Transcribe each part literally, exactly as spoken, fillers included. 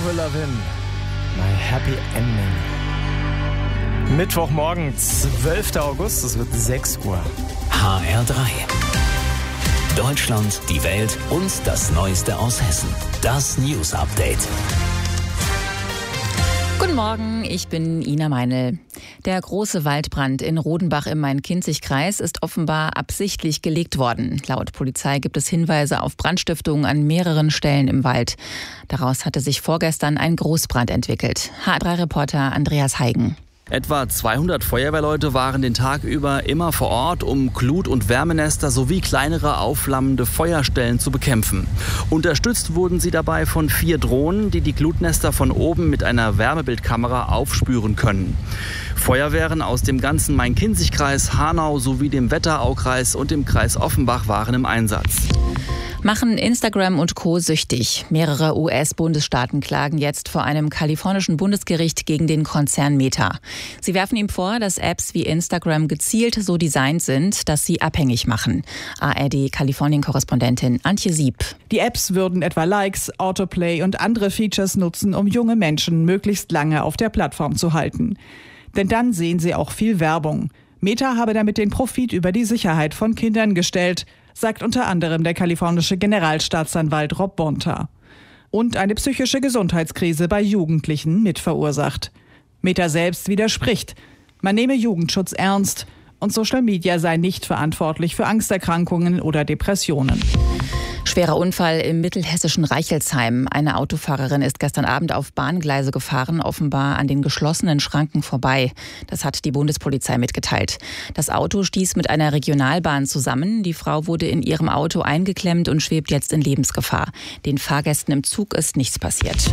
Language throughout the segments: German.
Avril Lavigne, My Happy Ending. Mittwochmorgen, zwölfter August, es wird sechs Uhr. H R drei. Deutschland, die Welt und das Neueste aus Hessen. Das News Update. Guten Morgen, ich bin Ina Meinl. Der große Waldbrand in Rodenbach im Main-Kinzig-Kreis ist offenbar absichtlich gelegt worden. Laut Polizei gibt es Hinweise auf Brandstiftung an mehreren Stellen im Wald. Daraus hatte sich vorgestern ein Großbrand entwickelt. H R drei Reporter Andreas Heigen. Etwa zweihundert Feuerwehrleute waren den Tag über immer vor Ort, um Glut- und Wärmenester sowie kleinere aufflammende Feuerstellen zu bekämpfen. Unterstützt wurden sie dabei von vier Drohnen, die die Glutnester von oben mit einer Wärmebildkamera aufspüren können. Feuerwehren aus dem ganzen Main-Kinzig-Kreis, Hanau sowie dem Wetteraukreis und dem Kreis Offenbach waren im Einsatz. Machen Instagram und Co. süchtig. Mehrere U S-Bundesstaaten klagen jetzt vor einem kalifornischen Bundesgericht gegen den Konzern Meta. Sie werfen ihm vor, dass Apps wie Instagram gezielt so designt sind, dass sie abhängig machen. A R D-Kalifornien-Korrespondentin Antje Sieb. Die Apps würden etwa Likes, Autoplay und andere Features nutzen, um junge Menschen möglichst lange auf der Plattform zu halten. Denn dann sehen sie auch viel Werbung. Meta habe damit den Profit über die Sicherheit von Kindern gestellt, sagt unter anderem der kalifornische Generalstaatsanwalt Rob Bonta. Und eine psychische Gesundheitskrise bei Jugendlichen mit verursacht. Meta selbst widerspricht. Man nehme Jugendschutz ernst und Social Media sei nicht verantwortlich für Angsterkrankungen oder Depressionen. Schwerer Unfall im mittelhessischen Reichelsheim. Eine Autofahrerin ist gestern Abend auf Bahngleise gefahren, offenbar an den geschlossenen Schranken vorbei. Das hat die Bundespolizei mitgeteilt. Das Auto stieß mit einer Regionalbahn zusammen. Die Frau wurde in ihrem Auto eingeklemmt und schwebt jetzt in Lebensgefahr. Den Fahrgästen im Zug ist nichts passiert.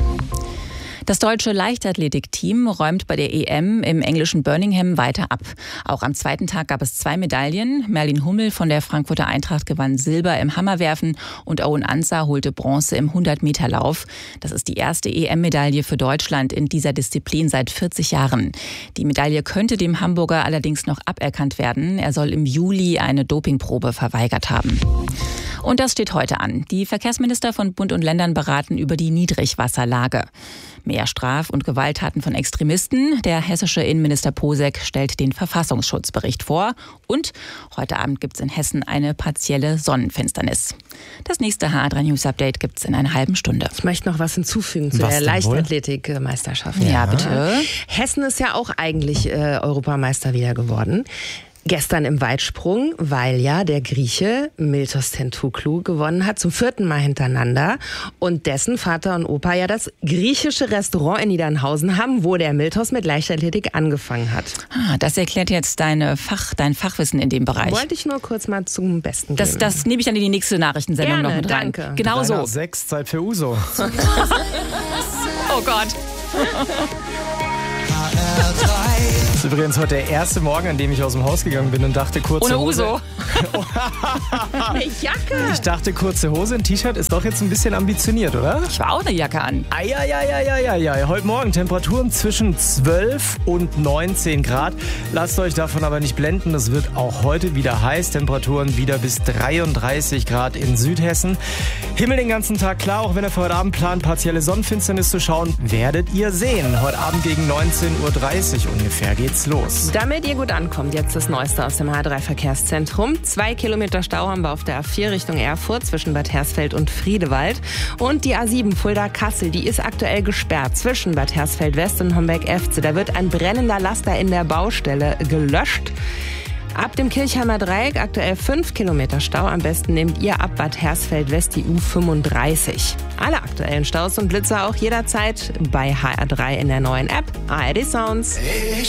Das deutsche Leichtathletikteam räumt bei der E M im englischen Birmingham weiter ab. Auch am zweiten Tag gab es zwei Medaillen. Merlin Hummel von der Frankfurter Eintracht gewann Silber im Hammerwerfen und Owen Ansah holte Bronze im hundert-Meter-Lauf. Das ist die erste E M-Medaille für Deutschland in dieser Disziplin seit vierzig Jahren. Die Medaille könnte dem Hamburger allerdings noch aberkannt werden. Er soll im Juli eine Dopingprobe verweigert haben. Und das steht heute an. Die Verkehrsminister von Bund und Ländern beraten über die Niedrigwasserlage. Mehr Straf- und Gewalttaten von Extremisten. Der hessische Innenminister Posek stellt den Verfassungsschutzbericht vor. Und heute Abend gibt es in Hessen eine partielle Sonnenfinsternis. Das nächste H R drei News Update gibt es in einer halben Stunde. Ich möchte noch was hinzufügen zu Was der denn Leichtathletik-Meisterschaft. Ja, ja, bitte. Hessen ist ja auch eigentlich äh, Europameister wieder geworden. Gestern im Weitsprung, weil ja der Grieche Miltos Tentouklu gewonnen hat, zum vierten Mal hintereinander. Und dessen Vater und Opa ja das griechische Restaurant in Niedernhausen haben, wo der Miltos mit Leichtathletik angefangen hat. Ah, das erklärt jetzt deine Fach, dein Fachwissen in dem Bereich. Wollte ich nur kurz mal zum Besten Das, geben. das nehme ich dann in die nächste Nachrichtensendung Gerne, noch mit rein. danke. Genau so. Sechs, Zeit für Uso. Oh Gott. Das ist übrigens heute der erste Morgen, an dem ich aus dem Haus gegangen bin und dachte, kurze Ohne Hose. Uso. Eine Jacke. Ich dachte, kurze Hose, ein T-Shirt ist doch jetzt ein bisschen ambitioniert, oder? Ich war auch eine Jacke an. Eieieiei. Heute Morgen Temperaturen zwischen zwölf und neunzehn Grad. Lasst euch davon aber nicht blenden. Es wird auch heute wieder heiß. Temperaturen wieder bis dreiunddreißig Grad in Südhessen. Himmel den ganzen Tag klar, auch wenn ihr für heute Abend plant, partielle Sonnenfinsternis zu schauen, werdet ihr sehen. Heute Abend gegen neunzehn Uhr dreißig ungefähr geht's los. Damit ihr gut ankommt, jetzt das Neueste aus dem H R drei Verkehrszentrum. Zwei Kilometer Stau haben wir auf der A vier Richtung Erfurt zwischen Bad Hersfeld und Friedewald. Und die A sieben Fulda-Kassel, die ist aktuell gesperrt zwischen Bad Hersfeld West und Homberg-Efze. Da wird ein brennender Laster in der Baustelle gelöscht. Ab dem Kirchheimer Dreieck aktuell fünf Kilometer Stau. Am besten nehmt ihr ab Bad Hersfeld West die U fünfunddreißig. Alle aktuellen Staus und Blitzer auch jederzeit bei H R drei in der neuen App A R D Sounds. Ich